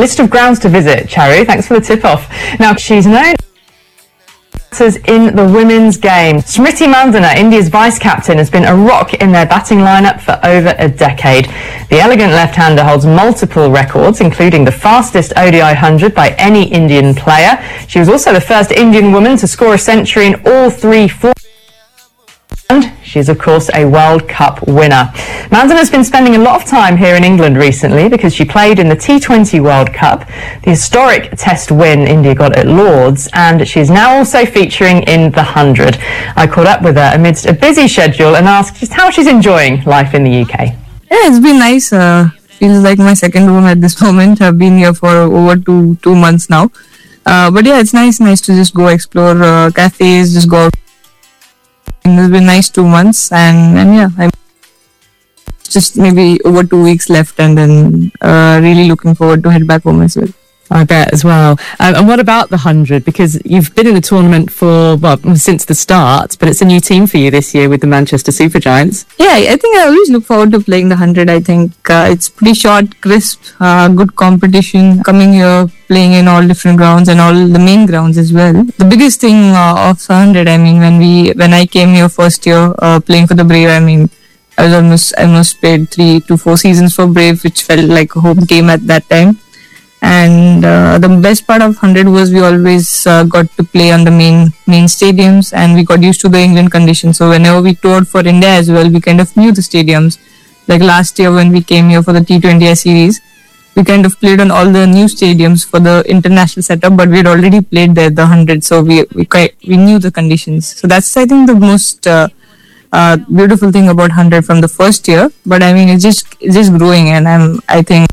list of grounds to visit, Charu. Thanks for the tip-off. Now, she's known in the women's game. Smriti Mandhana, India's vice-captain, has been a rock in their batting lineup for over a decade. The elegant left-hander holds multiple records, including the fastest ODI 100 by any Indian player. She was also the first Indian woman to score a century in all three formats. And she's, of course, a World Cup winner. Mandhana has been spending a lot of time here in England recently because she played in the T20 World Cup, the historic Test win India got at Lord's, and she's now also featuring in the 100. I caught up with her amidst a busy schedule and asked just how she's enjoying life in the UK. Yeah, it's been nice. Feels like my second home at this moment. I've been here for over two months now. But yeah, it's nice to just go explore cafes, just go out. It's been nice 2 months, and yeah, I'm just maybe over 2 weeks left, and then really looking forward to head back home as well. I bet as well. And what about the 100? Because you've been in the tournament since the start, but it's a new team for you this year with the Manchester Supergiants. Yeah, I think I always look forward to playing the 100. I think it's pretty short, crisp, good competition. Coming here, playing in all different grounds and all the main grounds as well. The biggest thing of the 100, I mean, when I came here first year playing for the Brave, I mean, I almost played 3 to 4 seasons for Brave, which felt like a home team at that time. And the best part of 100 was we always got to play on the main stadiums, and we got used to the England conditions. So whenever we toured for India as well, we kind of knew the stadiums. Like last year when we came here for the T20I series, we kind of played on all the new stadiums for the international setup, but we had already played there the 100, so we knew the conditions. So that's, I think, the most beautiful thing about 100 from the first year. But I mean, it's just growing, and I think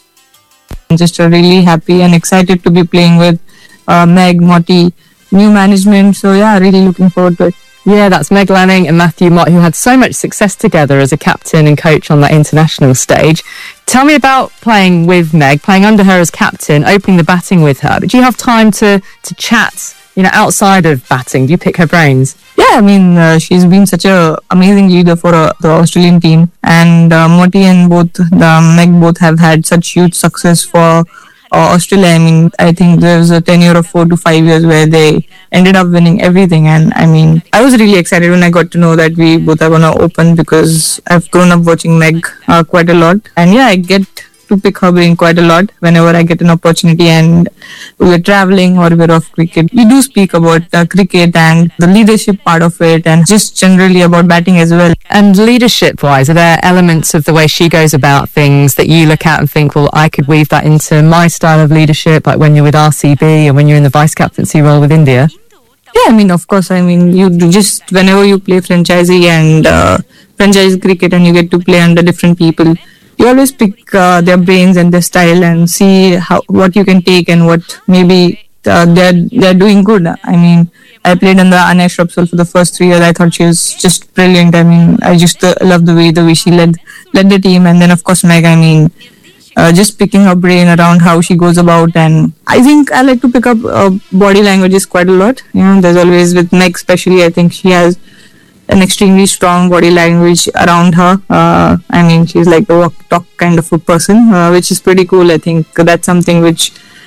I'm just really happy and excited to be playing with Meg, Motty, new management. So yeah, really looking forward to it. Yeah, that's Meg Lanning and Matthew Mott, who had so much success together as a captain and coach on that international stage. Tell me about playing with Meg, playing under her as captain, opening the batting with her. But do you have time to chat, outside of batting? Do you pick her brains? Yeah, I mean, she's been such an amazing leader for the Australian team, and Moti and Meg both have had such huge success for Australia. I mean, I think there was a tenure of 4 to 5 years where they ended up winning everything, and I mean, I was really excited when I got to know that we both are going to open, because I've grown up watching Meg quite a lot, and yeah, I get to pick her brain quite a lot whenever I get an opportunity, and we're traveling or we're off cricket. We do speak about cricket and the leadership part of it, and just generally about batting as well. And leadership-wise, are there elements of the way she goes about things that you look at and think, well, I could weave that into my style of leadership, like when you're with RCB and when you're in the vice-captaincy role with India? Yeah, I mean, of course, I mean, you do just, whenever you play franchisee and franchise cricket and you get to play under different people, you always pick their brains and their style and see what you can take and what maybe they're doing good. I mean, I played under Anya Shrubsole for the first 3 years. I thought she was just brilliant. I mean, I just love the way she led the team. And then, of course, Meg, I mean, just picking her brain around how she goes about. And I think I like to pick up body languages quite a lot. There's always, with Meg especially, I think she has an extremely strong body language around her. I mean, she's like a walk-talk kind of a person, which is pretty cool. I think that's something which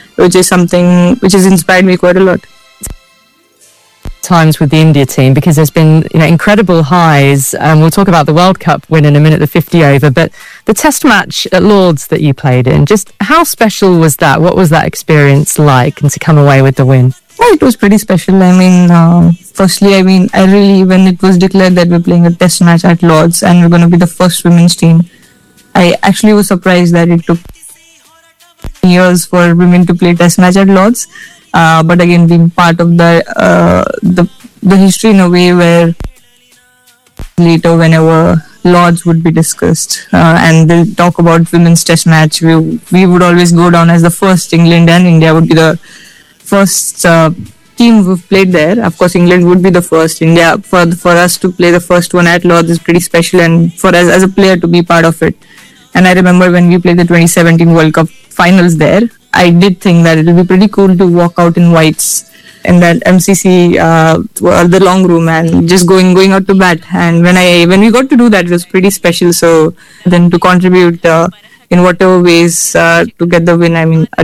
has inspired me quite a lot. Times with the India team, because there's been incredible highs, and we'll talk about the World Cup win in a minute, the 50 over, but the test match at Lord's that you played in, just how special was that? What was that experience like, and to come away with the win? Yeah, it was pretty special. I mean, firstly, I mean, when it was declared that we're playing a test match at Lord's and we're going to be the first women's team, I actually was surprised that it took years for women to play test match at Lord's. But again, being part of the history in a way where later, whenever Lord's would be discussed and they'll talk about women's test match, we would always go down as the first. England and India would be the first team who've played there. Of course, England would be the first. India, for us to play the first one at Lord's is pretty special, and for us as a player to be part of it. And I remember when we played the 2017 World Cup finals there, I did think that it would be pretty cool to walk out in whites in that MCC, the long room, and just going out to bat. And when we got to do that, it was pretty special. So then to contribute in whatever ways to get the win, I mean,